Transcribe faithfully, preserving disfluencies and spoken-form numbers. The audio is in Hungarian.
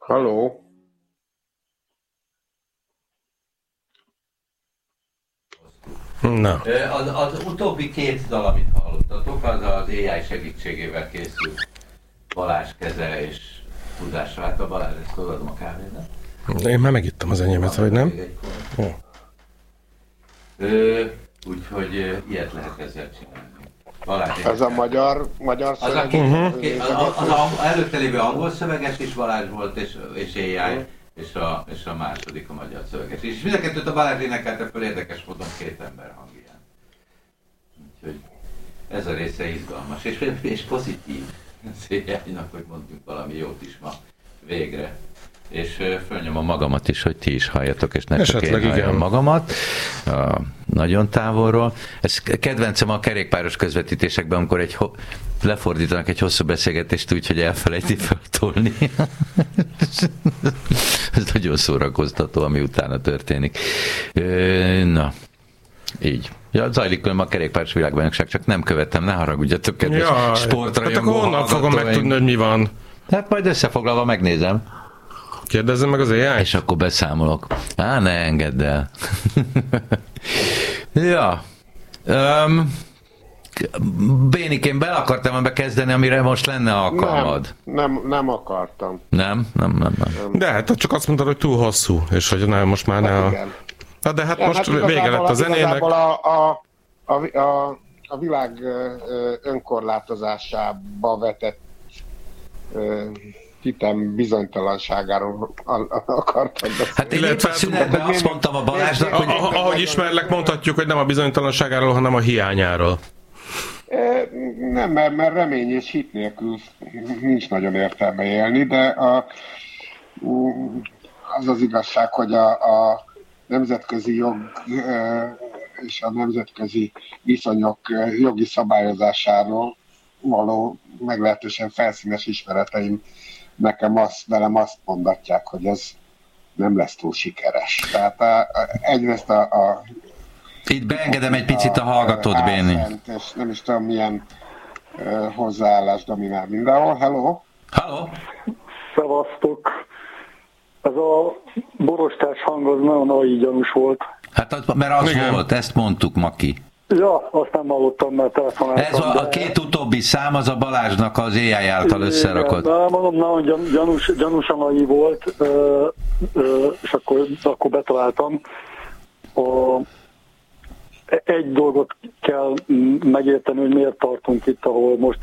Halló? Na. Az, az utóbbi két dal, amit hallottatok, az az á i segítségével készült. Balázs keze és tudása. Hát a Balázs, ezt odaadom a kávédat. Én már megittem az enyémet, vagy nem? Jó. Ö, úgyhogy ilyet lehet ezzel csinálni. Balázs, Ez a magyar, magyar az, szöveg? a, uh-huh. az, az, az a előtte lévő angol szöveges is Balázs volt, és, és á i, uh-huh. és, a, és a második a magyar szöveges. És mind a kettőt a Balázs énekelte föl érdekes módon két ember hangján. Úgyhogy ez a része izgalmas, és, és pozitív. Széjjánynak, hogy mondjuk valami jót is ma végre. És fölnyomom magamat is, hogy ti is halljatok, és ne Esetleg csak én halljam igen. magamat. A, nagyon távolról. Ez kedvencem a kerékpáros közvetítésekben, amikor egy ho- lefordítanak egy hosszú beszélgetést úgy, hogy elfelejti feltolni. Ez nagyon szórakoztató, ami utána történik. Na, így. Ja, zajlik a kerékpáros világbajnokság, csak nem követem, ne haragudjatok, kedves sportrajongó. Hát akkor honnan fogom megtudni, hogy mi van? Hát majd összefoglalva megnézem. Kérdezzem meg az á i? És akkor beszámolok. Á, ne engedd el. Ja. Um, Bénikén bele akartam ebbe kezdeni, amire most lenne alkalmad. Nem, nem, nem akartam. Nem? Nem, nem, nem. De hát csak azt mondtad, hogy túl hosszú, és hogy nem, most már ne a... Na de hát ja, most hát vége lett a zenének. A, a, a, a, a világ önkorlátozásába vetett hitem bizonytalanságáról akartam beszélni. Hát én épp a szünetben azt mondtam a Balázsnak, hogy... Ahogy ismerlek, mondhatjuk, hogy nem a bizonytalanságáról, hanem a hiányáról. Nem, mert, mert remény és hit nélkül nincs nagyon értelme élni, de a, az az igazság, hogy a, a nemzetközi jog és a nemzetközi viszonyok jogi szabályozásáról való meglehetősen felszínes ismereteim nekem azt, velem azt mondatják, hogy ez nem lesz túl sikeres. Tehát a, a, egyrészt a, a itt beengedem egy picit a hallgatót, Béni. És nem is tudom, milyen uh, hozzáállás dominál mindenhol. Hello! Hello! Szevasztok! Ez a borostás hang az nagyon ai gyanús volt. Hát mert az igen. volt, ezt mondtuk, Maki. Ja, azt nem hallottam, mert telefonáltam. Ez a, de... a két utóbbi szám az a Balázsnak az á i által összerakott. Igen, mondom, nagyon gyanús, gyanúsan ai volt, és akkor, akkor betaláltam. A, egy dolgot kell megérteni, hogy miért tartunk itt, ahol most